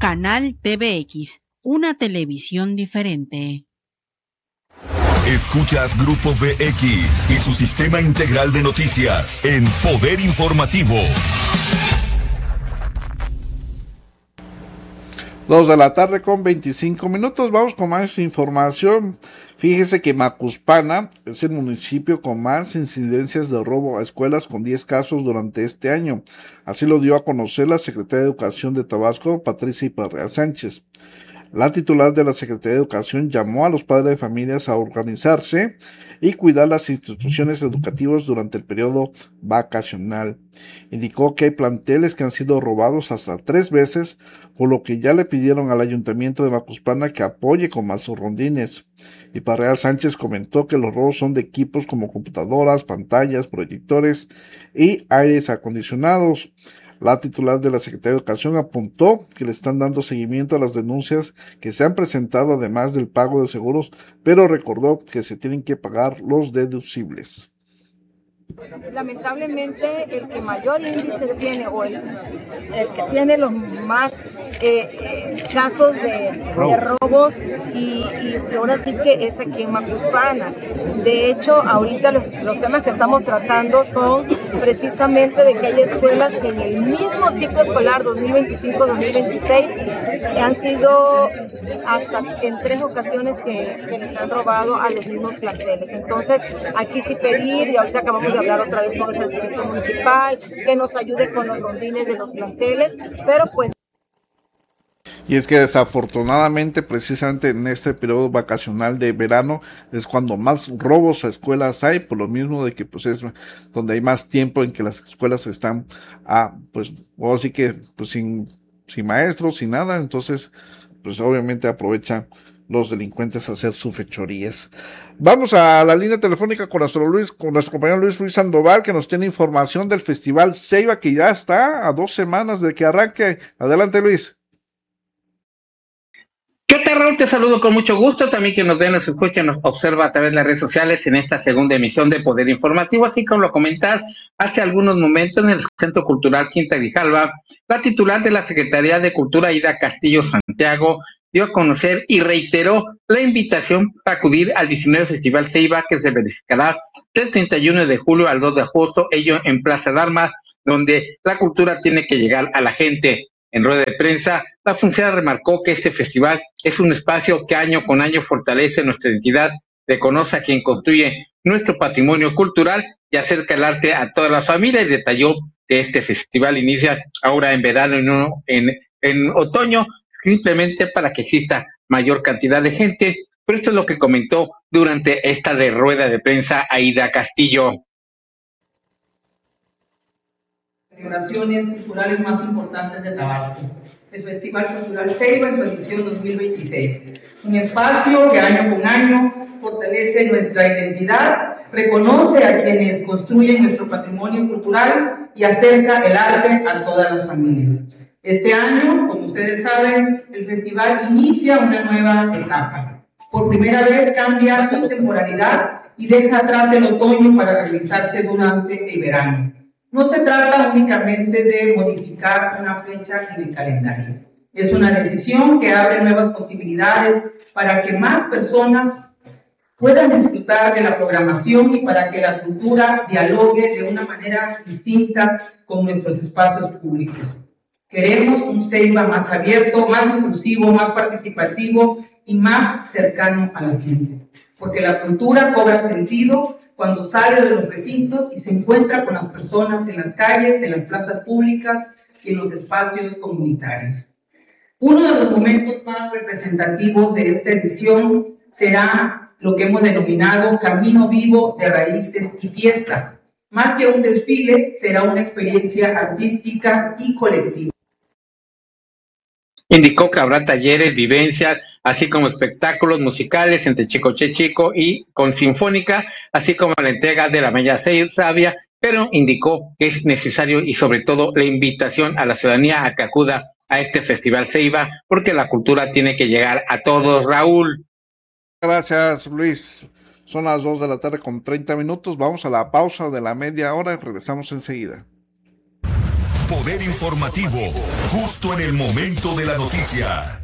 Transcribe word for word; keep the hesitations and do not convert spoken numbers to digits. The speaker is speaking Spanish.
Canal T V X, una televisión diferente. Escuchas Grupo V X y su sistema integral de noticias en Poder Informativo. Dos de la tarde con veinticinco minutos, vamos con más información. Fíjese que Macuspana es el municipio con más incidencias de robo a escuelas, con diez casos durante este año. Así lo dio a conocer la secretaria de Educación de Tabasco, Patricia Iparreal Sánchez. La titular de la Secretaría de Educación llamó a los padres de familias a organizarse y cuidar las instituciones educativas durante el periodo vacacional. Indicó que hay planteles que han sido robados hasta tres veces, por lo que ya le pidieron al Ayuntamiento de Macuspana que apoye con más rondines. Iparreal Sánchez comentó que los robos son de equipos como computadoras, pantallas, proyectores y aires acondicionados. La titular de la Secretaría de Educación apuntó que le están dando seguimiento a las denuncias que se han presentado, además del pago de seguros, pero recordó que se tienen que pagar los deducibles. Lamentablemente el que mayor índice tiene o el, el que tiene los más eh, eh, casos de, de robos y, y ahora sí que es aquí en Macuspana. De hecho, ahorita los, los temas que estamos tratando son precisamente de que hay escuelas que en el mismo ciclo escolar dos mil veinticinco dos mil veintiséis han sido hasta en tres ocasiones que, que les han robado a los mismos planteles. Entonces, aquí sí pedir, y ahorita acabamos de hablar otra vez con el presidente municipal, que nos ayude con los rondines de los planteles, pero pues... Y es que desafortunadamente precisamente en este periodo vacacional de verano es cuando más robos a escuelas hay, por lo mismo de que pues es donde hay más tiempo en que las escuelas están a, pues, o sí que pues sin, sin maestros, sin nada, entonces pues obviamente aprovechan los delincuentes a hacer sus fechorías. Vamos a la línea telefónica con nuestro Luis, con nuestro compañero Luis Luis Sandoval, que nos tiene información del Festival Ceiba, que ya está a dos semanas de que arranque. Adelante, Luis. ¿Qué tal, Raúl? Te saludo con mucho gusto. También que nos ven, nos escuchan, nos observa a través de las redes sociales en esta segunda emisión de Poder Informativo. Así como lo comentar hace algunos momentos en el Centro Cultural Quinta Grijalva, la titular de la Secretaría de Cultura, Aida Castillo Santiago, dio a conocer y reiteró la invitación para acudir al diecinueve Festival Ceiba, que se verificará del treinta y uno de julio al dos de agosto, ello en Plaza de Armas, donde la cultura tiene que llegar a la gente. En rueda de prensa, la funcionaria remarcó que este festival es un espacio que año con año fortalece nuestra identidad, reconoce a quien construye nuestro patrimonio cultural y acerca el arte a toda la familia, y detalló que este festival inicia ahora en verano y no en, en otoño, simplemente para que exista mayor cantidad de gente. Pero esto es lo que comentó durante esta de rueda de prensa Aida Castillo. Celebraciones culturales más importantes de Tabasco, el Festival Cultural Ceiba en su edición dos mil veintiséis, un espacio que año con año fortalece nuestra identidad, reconoce a quienes construyen nuestro patrimonio cultural y acerca el arte a todas las familias. Este año, como ustedes saben, el festival inicia una nueva etapa. Por primera vez cambia su temporalidad y deja atrás el otoño para realizarse durante el verano. No se trata únicamente de modificar una fecha en el calendario. Es una decisión que abre nuevas posibilidades para que más personas puedan disfrutar de la programación y para que la cultura dialogue de una manera distinta con nuestros espacios públicos. Queremos un Ceiba más abierto, más inclusivo, más participativo y más cercano a la gente. Porque la cultura cobra sentido cuando sale de los recintos y se encuentra con las personas en las calles, en las plazas públicas y en los espacios comunitarios. Uno de los momentos más representativos de esta edición será lo que hemos denominado Camino Vivo de Raíces y Fiesta. Más que un desfile, será una experiencia artística y colectiva. Indicó que habrá talleres, vivencias, así como espectáculos musicales entre Chicoche Chico y con Sinfónica, así como la entrega de la Maya Sabia, pero indicó que es necesario y sobre todo la invitación a la ciudadanía a que acuda a este Festival Ceiba, porque la cultura tiene que llegar a todos, Raúl. Gracias, Luis. Son las dos de la tarde con treinta minutos, vamos a la pausa de la media hora y regresamos enseguida. Poder Informativo, justo en el momento de la noticia.